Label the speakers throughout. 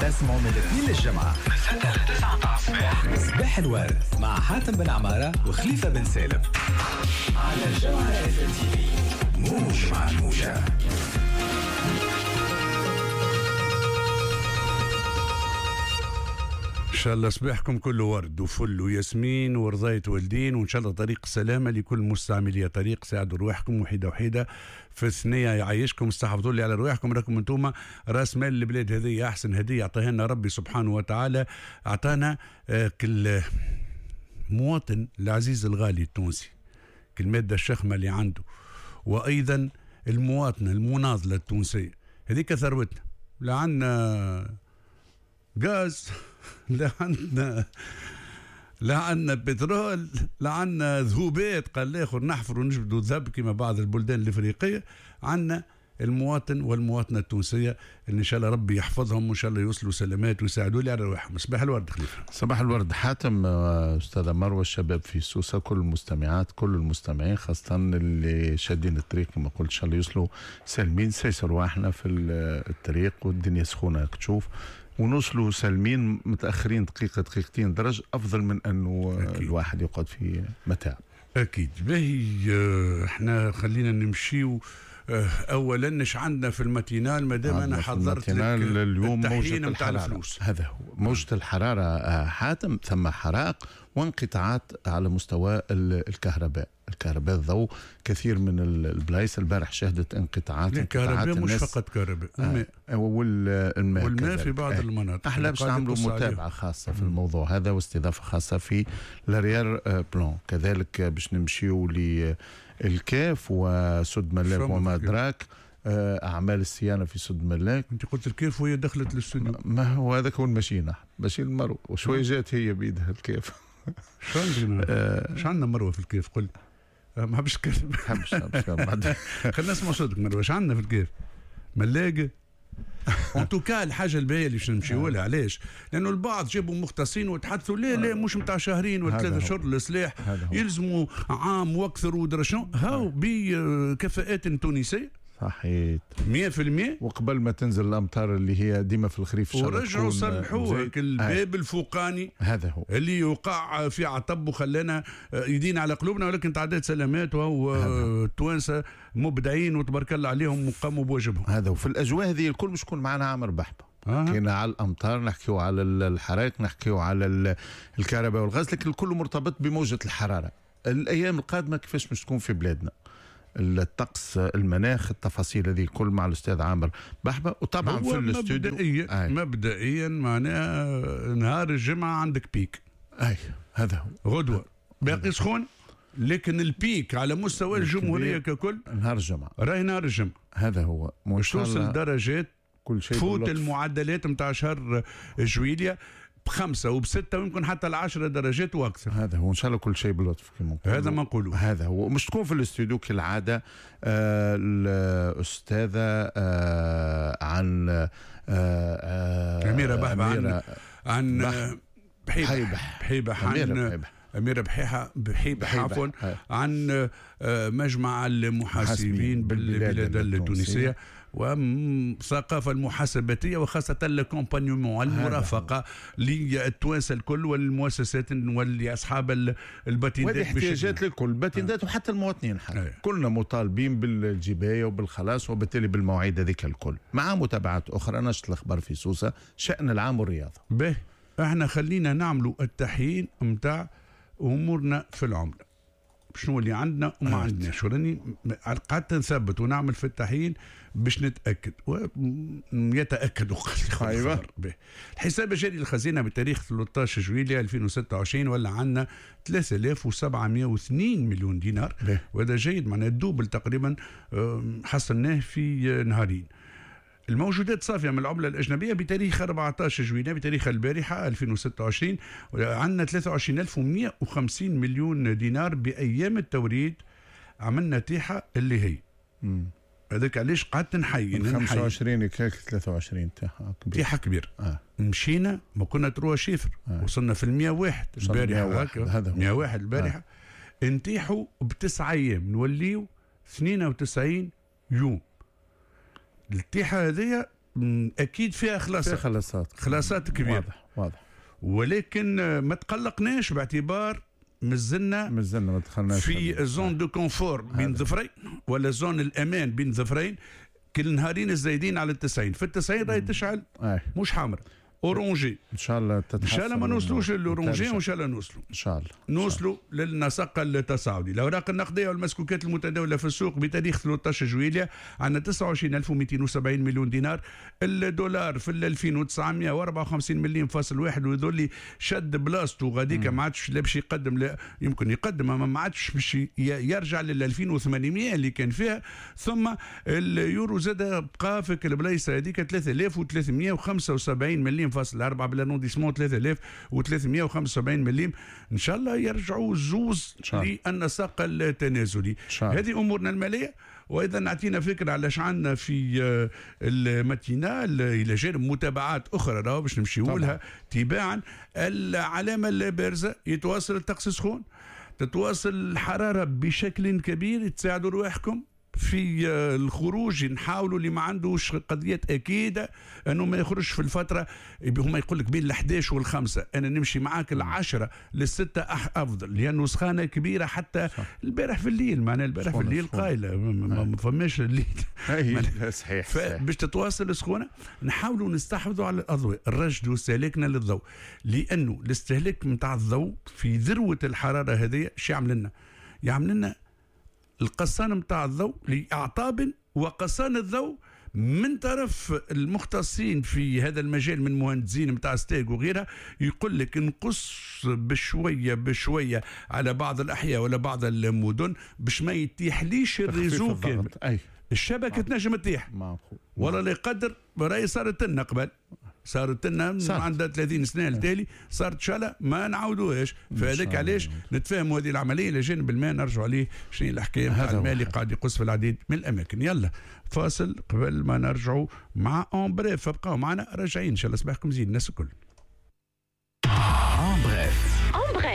Speaker 1: تسمعوا من الاثنين للجمعة من 6 ل 9 متاع الصباح. صباح الورد مع حاتم بن عمارة وخليفة بن سالم على الجمعة اف ام تي في. موج مع الموجة.
Speaker 2: إن شاء الله صباحكم كله ورد وفل وياسمين ورضاية والدين، وإن شاء الله طريق سلامة لكل مستعملية طريق. ساعدوا رواحكم وحيدة وحيدة في الثنية يعيشكم، استحفظوا لي على رواحكم، راكم انتوما راس مال البلاد هذه. أحسن هدية أعطاها لنا ربي سبحانه وتعالى، أعطانا كل مواطن العزيز الغالي التونسي كل مادة الشخمة اللي عنده، وأيضا المواطنة المناضلة التونسية. هذيك ثروتنا، لا عنا غاز، لا عندنا بترول، لا عندنا ذهوبات قال الاخر نحفر ونجبدوا ذهب كما بعض البلدان الافريقيه. عندنا المواطن والمواطنه التونسيه اللي ان شاء الله ربي يحفظهم وان شاء الله يوصلوا سلامات ويساعدوا لي على رواحهم. صباح الورد خليفه.
Speaker 3: صباح الورد حاتم. استاذه مروه، الشباب في سوسه، كل المستمعات كل المستمعين خاصه اللي شادين الطريق كما قلت، ان شاء الله يوصلوا سالمين. سيسروا احنا في الطريق والدنيا سخونه تشوف، ونوصلوا سالمين. متاخرين دقيقه دقيقتين درج افضل من انه أكيد. الواحد يقعد في متاع.
Speaker 2: اكيد. باهي احنا خلينا نمشيو. اولا نش عندنا في الماتينال، ما دام انا حضرت لك
Speaker 3: اليوم موجة
Speaker 2: نتاع الفلوس.
Speaker 3: هذا هو موجة الحراره حاتم. ثم حرائق وانقطاعات على مستوى الكهرباء الضوء. كثير من البلايص البارح شهدت انقطاعات.
Speaker 2: الكهرباء مش فقط كهرباء، والماء في بعض المناطق.
Speaker 3: احنا باش نعملوا متابعه خاصه في الموضوع هذا واستضافه خاصه في لاريير بلان. كذلك باش نمشيو للكاف وسد ملاك وما أدراك. أعمال الصيانة في سد ملاك.
Speaker 2: أنت قلت الكيف وهي دخلت للاستوديو.
Speaker 3: ما هو هذاك هو المشينا ماشي المروة، وشوي جات هي بيدها الكيف.
Speaker 2: شو عندنا مروة في الكيف؟ قل ما حبش كلمة. خلينا نسمع صوتك مروة. شو عندنا في الكيف؟ ملاقة. انتوكا الحاجه الباهيه اللي باش نمشيو لها. علاش؟ لانه البعض جابوا مختصين وتحدثوا لا مش نتاع شهرين ولا 3 شهور الاصلاح، يلزموا عام واكثر ودرا شنو. هاو بكفاءات تونسيه
Speaker 3: صحيح
Speaker 2: 100%.
Speaker 3: وقبل ما تنزل الامطار اللي هي ديما في الخريف
Speaker 2: ورجعوا صلحوا الباب الفوقاني
Speaker 3: هذا هو
Speaker 2: اللي يوقع في عطب وخلانا يدين على قلوبنا، ولكن تعديت سلامات. وهو التوانسه مبدعين وتبارك الله عليهم وقاموا بواجبهم.
Speaker 3: هذا وفي الاجواء هذه الكل باش تكون معنا عامر بحبه. كاين على الامطار، نحكيو على الحرائق، نحكيو على الكهرباء والغاز، لكن الكل مرتبط بموجه الحراره. الايام القادمه كيفاش باش تكون في بلادنا، الطقس، المناخ، التفاصيل هذه الكل مع الاستاذ عامر بحبه. وطبعا في الاستوديو
Speaker 2: مبدئيا معناها نهار الجمعه عندك بيك.
Speaker 3: هذا هو
Speaker 2: غدوه باقي سخون، لكن البيك على مستوى الجمهوريه ككل
Speaker 3: نهار الجمعه.
Speaker 2: راهي نهار الجمعه.
Speaker 3: هذا هو
Speaker 2: مش توصل درجات
Speaker 3: كل شيء
Speaker 2: تفوت المعدلات نتاع شهر جويليا ب5 وب6 ويمكن حتى 10 درجات واكثر.
Speaker 3: هذا هو ان شاء الله كل شيء باللطف كما نقولوا.
Speaker 2: هذا ما نقولوا.
Speaker 3: هذا هو. مش تكون في الاستوديو كالعاده الاستاذه عن
Speaker 2: أميرة بحبة عن بحيبة أميرة بحيبة عفوا عن مجمع المحاسبين بالبلاد التونسية والثقافة المحاسباتية، وخاصة الكومبانيومون المرافقة للتوانسة الكل والمؤسسات والأصحاب الباتندات.
Speaker 3: وهذه احتياجات للكل، الباتندات وحتى المواطنين كلنا مطالبين بالجباية وبالخلاص، وبالتالي بالمواعيد هذيك الكل، مع متابعات أخرى. نشط الأخبار في سوسة، شأن العام والرياضة.
Speaker 2: به احنا خلينا نعملوا التحيين متاع أمورنا في العملة، شنو اللي عندنا وما عندناش. وراني قعدت نثبت ونعمل في التحيين باش نتاكد ويتاكدوا.
Speaker 3: ايوه.
Speaker 2: الحساب الجاري للخزينه بتاريخ 13 جويلية 2026 ولا عندنا 3702 مليون دينار، وهذا جيد، معناه الدوبل تقريبا حصلناه في نهارين. الموجودات صافية من العملة الأجنبية بتاريخ 14 جويلية بتاريخ البارحة 2026 عندنا 23150 مليون دينار. بأيام التوريد عملنا تيحة اللي هي هذاك علاش قعدت نحيي
Speaker 3: 25 كاك 23
Speaker 2: تيحة كبير. مشينا ما كنا تروى شيفر وصلنا في 101 البارحة. 101 البارحة انتيحوا ب9 أيام نوليو 92 يوم. التيحة هذه اكيد فيها خلاصات كبيره،
Speaker 3: واضح.
Speaker 2: ولكن ما تقلقناش باعتبار مازلنا
Speaker 3: ما دخلناش
Speaker 2: في زون دو كونفور بين ظفرين، ولا زون الامان بين ظفرين. كل نهارين الزايدين على 90 في 90 راهي تشعل مش حمراء اورونجي.
Speaker 3: ان شاء الله
Speaker 2: ان شاء الله ما نوصلوش للاورونجي، وان شاء الله نوصلوا للنسق التصاعدي. الاوراق النقديه والمسكوكات المتداوله في السوق بتاريخ 13 جويلية عندنا 29270 مليون دينار. الدولار في 2954 مليون فاصل واحد، ويظل شد بلاصته غاديك، ما عادش لا باش يقدم، لا يمكن يقدم، اما ما عادش باش يرجع لل 2800 اللي كان فيها. ثم اليورو زاد بقى في البلايصه هذيك 3375 مليون فاصل 4 بالارونديسمون 3375 مليم. ان شاء الله يرجعوا الزوز للنسق التنازلي. هذه امورنا الماليه. وايضا نعطينا فكره على اش عندنا في الماتينال الى جانب متابعات اخرى راهو باش نمشيو لها تباعا. العلامه البارزه يتواصل الطقس سخون، تتواصل الحراره بشكل كبير. تساعدوا رواحكم في الخروج، نحاولوا اللي ما عندوش قضيات اكيده انه ما يخرجش في الفتره. هما يقول لك بين ال11 وال5، انا نمشي معاك ال10 لل6 افضل، لانه سخانه كبيره حتى البارح في الليل. معناها البارح في الليل قايله ما فماش الليل.
Speaker 3: صحيح.
Speaker 2: فباش تتواصل السخونه نحاولوا نستحوذوا على الاضواء، نرشدوا استهلاكنا للضوء، لانه الاستهلاك نتاع الضوء في ذروه الحراره هذه شو يعمل لنا القصان متاع الضوء لأعطاب وقصان الضوء من طرف المختصين في هذا المجال من مهندسين متاع ستيج وغيرها. يقول لك نقص بشوية على بعض الأحياء ولا بعض المدن باش ما يتيحليش الريزو كامل. الشبكة تنجم تتيح ولا لا يقدر. راهي صارت لنا قبل، صارت لنا عندها 30 سنه التالي، صارت شاله ما نعاودوهاش. فهذاك علاش نتفاهموا هذه العمليه الى جانب الماء نرجعوا عليه شنو الاحكام تاع الماء اللي قاعد يقص في العديد من الاماكن. يلا فاصل قبل ما نرجعوا مع اون بريف. فبقاو معنا راجعين ان شاء الله. صباحكم زين الناس الكل.
Speaker 1: اون بريف.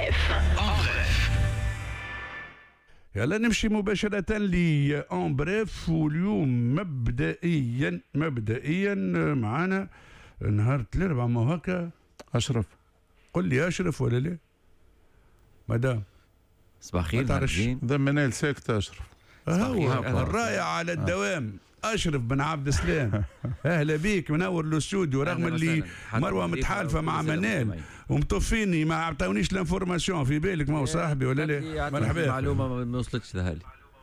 Speaker 2: يلا نمشي مباشرة لأون بريف. واليوم مبدئيا معنا نهار الأربعاء ما هكا.
Speaker 3: أشرف
Speaker 2: قل لي أشرف ولا لا؟ مدام
Speaker 4: صباح الخير.
Speaker 3: ضمن ساكت أشرف.
Speaker 2: الرائع على الدوام أشرف بن عبد السلام. أهلا بيك، منور الاستوديو رغم اللي مروة متحالفة مع منال ومطفيني ما عطاونيش الانفورماسيون. في بالك ما هو صاحبي ولا لا؟
Speaker 4: مرحبا. معلومة ما وصلتش لهالي.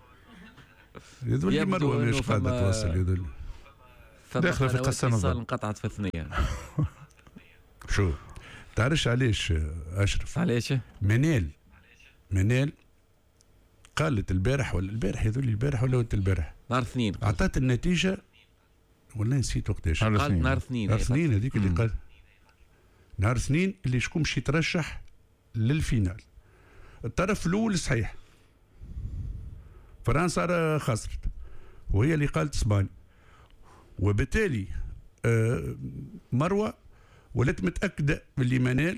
Speaker 2: يدل مروة مش قادرة توصل. يدل
Speaker 3: داخلة في قصة نظر
Speaker 4: انقطعت في الثنية.
Speaker 2: شو تعرفش علاش أشرف؟
Speaker 4: علاش؟
Speaker 2: منال قالت البارح يدل البارح ولا ولت البارح؟
Speaker 4: نهار اثنين
Speaker 2: عطات النتيجة ولا نسيت وقتاش.
Speaker 4: قالت نهار اثنين
Speaker 2: هذيك اللي قال نهار اثنين اللي شكون باش يترشح للفينال. الطرف الاول صحيح فرنسا خسرت وهي اللي قالت اسبانيا، وبالتالي مروه ولات متاكده باللي منال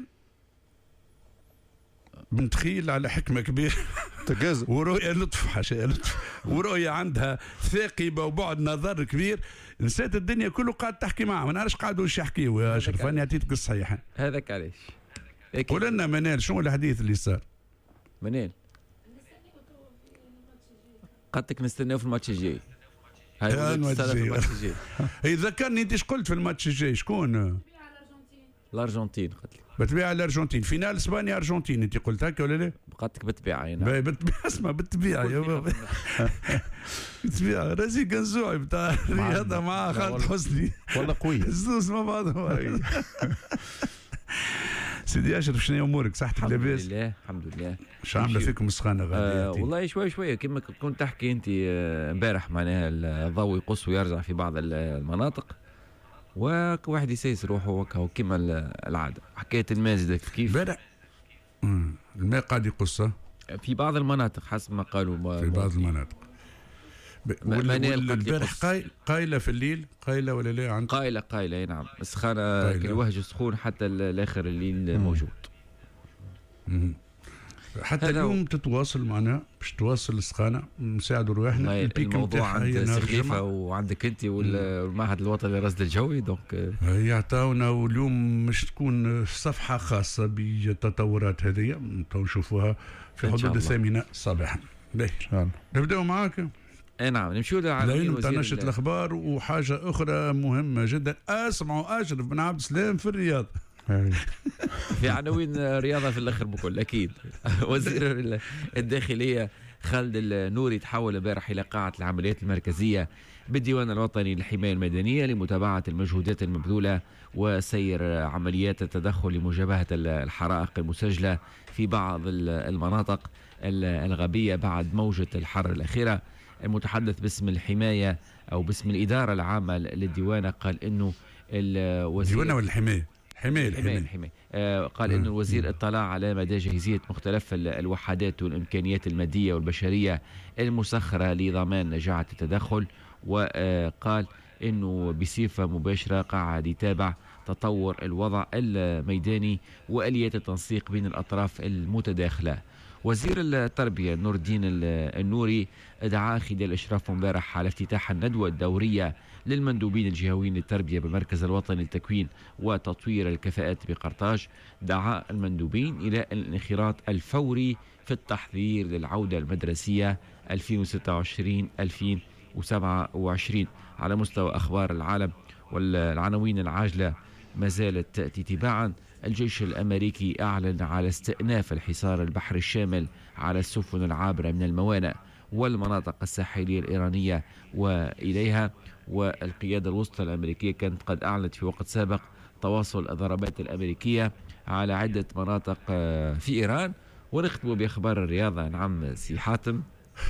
Speaker 2: بنتخيل على حكمه كبيره ورؤيه لطف حاشا لطف ورؤيه عندها ثاقبه وبعد نظر كبير. نسيت الدنيا كله قاعد تحكي معه، ما نعرفش قاعدوا ايش يحكيوا يا اشرف. انا عطيتك الصحيحه.
Speaker 4: هذاك علاش.
Speaker 2: قول لنا منال شنو الحديث اللي صار؟
Speaker 4: منال قالت لك نستناو في الماتش الجاي. هاي الماتش الجاي.
Speaker 2: ذكرني انت ايش قلت في الماتش الجاي؟ شكون؟
Speaker 4: الارجنتين قلت لك
Speaker 2: بتبيع الارجنتين. فينال اسبانيا ارجنتين انت قلت هكا ولا لا؟
Speaker 4: قالت لك بالطبيعه.
Speaker 2: نعم اسمع بالطبيعه يا بابا. بالطبيعه رازي قنزوعي بتاع الرياضه مع خالد حسني
Speaker 3: والله قوي
Speaker 2: الزوز مع بعضهم. سيدي اشرف شنو امورك؟ صحتك لاباس؟
Speaker 4: الحمد لله الحمد لله.
Speaker 2: شو عامله فيكم السخانه غادي؟
Speaker 4: والله شويه كما كنت تحكي انت امبارح معناها الضوء يقص ويرجع في بعض المناطق وواحد يسيس روحه كما العاده. حكايه الماء كيف
Speaker 2: امبارح الماء قاعد يقص
Speaker 4: في بعض المناطق حسب ما قالوا
Speaker 2: في بعض المناطق. البارح قايله في الليل قايله ولا لا؟ عندك
Speaker 4: قايله نعم. السخانه الوهج سخون حتى الاخر الليل موجود.
Speaker 2: حتى اليوم تتواصل معنا باش تواصل السخانه نساعدوا رواحنا.
Speaker 4: الموضوع عند خليفه وعندك انت والمعهد الوطني للرصد الجوي دونك
Speaker 2: يعطاونا، واليوم مش تكون صفحه خاصه بالتطورات هذه نشوفوها في حدود 8 صباحا. نبداو معاك.
Speaker 4: اي نعم، نمشيو للعناوين
Speaker 2: تاع نشرة الاخبار. وحاجه اخرى مهمه جدا، اسمعوا اشرف بن عبد السلام في الرياض.
Speaker 4: في عناوين رياضه في الاخر بكل اكيد. وزير الداخليه خالد النوري تحول امبارح الى قاعه العمليات المركزيه بالديوان الوطني للحمايه المدنيه لمتابعه المجهودات المبذوله وسير عمليات التدخل لمجابهه الحرائق المسجله في بعض المناطق الغابيه بعد موجه الحر الاخيره. المتحدث باسم الحمايه او باسم الاداره العامه للديوان قال انه الوزير
Speaker 2: الديوان والحمايه
Speaker 4: الحماية. قال إنه الوزير اطلع على مدى جاهزية مختلف الوحدات والإمكانيات المادية والبشرية المسخرة لضمان نجاعة التدخل، وقال إنه بصفة مباشرة قاعد يتابع تطور الوضع الميداني وآليات التنسيق بين الأطراف المتداخلة. وزير التربية نور الدين النوري دعا خلال إشرافه امبارح على افتتاح الندوة الدورية للمندوبين الجهويين للتربية بالمركز الوطني للتكوين وتطوير الكفاءات بقرطاج. دعا المندوبين إلى الانخراط الفوري في التحضير للعودة المدرسية 2026-2027. على مستوى أخبار العالم والعناوين العاجلة ما زالت تأتي تباعا. الجيش الأمريكي أعلن على استئناف الحصار البحري الشامل على السفن العابرة من الموانئ والمناطق الساحلية الإيرانية وإليها. والقيادة الوسطى الأمريكية كانت قد أعلنت في وقت سابق تواصل الضربات الأمريكية على عدة مناطق في إيران. ونختم بأخبار الرياضة. نعم سي حاتم،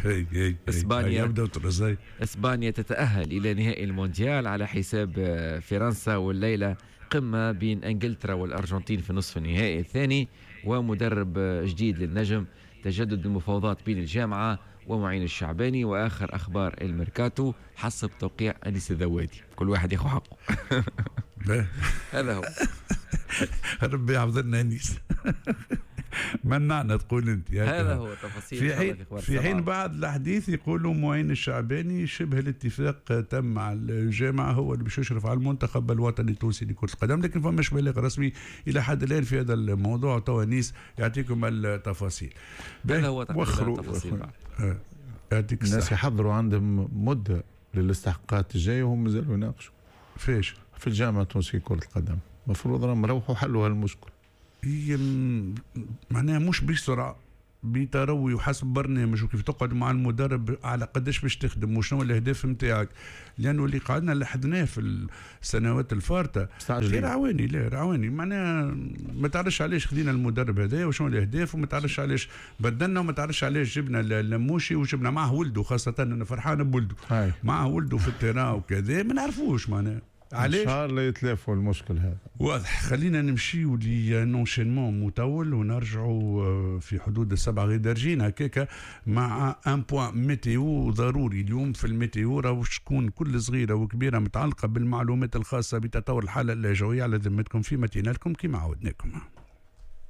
Speaker 4: إسبانيا تتأهل إلى نهائي المونديال على حساب فرنسا، والليلة قمة بين انجلترا والارجنتين في نصف النهائي الثاني، ومدرب جديد للنجم، تجدد المفاوضات بين الجامعة ومعين الشعباني، واخر اخبار الميركاتو حسب توقيع انيس الذوادي. كل واحد ياخذ حقه. هذا هو.
Speaker 2: ربي يحفظنا انيس. منعنا تقول انت.
Speaker 4: هذا هو تفاصيل.
Speaker 2: في حين بعض الحديث يقولوا معين الشعباني شبه الاتفاق تم مع الجامعه هو اللي باش يشرف على المنتخب الوطني التونسي لكرة القدم، لكن فماش بلاغ رسمي الى حد الان في هذا الموضوع. توانيس يعطيكم التفاصيل.
Speaker 4: هذا هو التفاصيل.
Speaker 2: يعطيك
Speaker 3: الناس يحضروا عندهم مده للاستحقاقات الجايه وهم مازالوا يناقشوا.
Speaker 2: فيش؟
Speaker 3: في الجامعه التونسيه لكرة القدم. المفروض راهم يروحوا حلوا هالمشكل.
Speaker 2: هي معناها مش بسرعة، بتروي وحسب برنامج وكيف تقعد مع المدرب على قداش باش تخدم وشنو الاهداف نتاعك، لانه اللي قعدنا لحدناه في السنوات الفارطه في رعواني معناها ما تعرفش علاش خدينا المدرب هذايا وشنو الاهداف، وما تعرفش علاش بدلنا، وما تعرفش علاش جبنا اللموشي وجبنا معه ولده، خاصه انا فرحان بولده معه ولده في التيران وكذا، ما نعرفوش معناها
Speaker 3: علاش. ان شاء الله يتلافوا المشكل هذا.
Speaker 2: واضح. خلينا نمشيو لنونشينمون مطول ونرجعوا في حدود 7 غير درجين هكاكا مع ان بوان ميتيو ضروري. اليوم في الميتيو راهو تكون كل صغيره وكبيره متعلقه بالمعلومات الخاصه بتطور الحاله الجويه على ذمتكم في متيناتكم كما عودناكم.